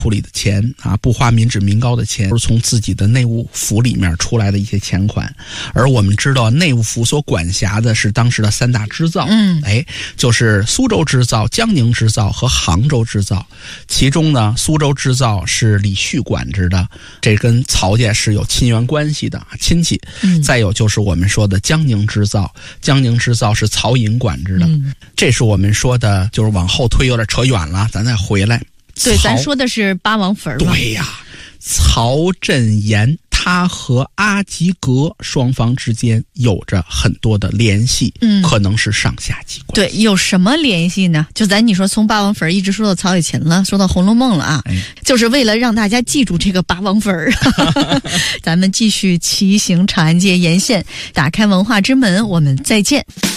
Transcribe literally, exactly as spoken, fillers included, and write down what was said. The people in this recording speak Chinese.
府里的钱啊，不花民脂民膏的钱，都是从自己的内务府里面出来的一些钱款。而我们知道内务府所管辖的是当时的三大织造，嗯，哎，就是苏州织造、江宁织造和杭州织造。其中呢，苏州织造是李旭管制的，这跟曹家是有亲缘关系的亲戚。嗯，再有就是我们说的江宁织造，江宁织造是曹寅管制的。嗯，这是我们说的，就是往后推有点扯远了，咱再回来。 对，咱说的是八王坟。 对呀，曹振言他和阿吉格双方之间有着很多的联系，嗯，可能是上下级关系。对，有什么联系呢？就咱你说从八王坟一直说到曹雪芹了，说到《红楼梦》了啊，哎，就是为了让大家记住这个八王坟。咱们继续骑行长安街沿线，打开文化之门，我们再见。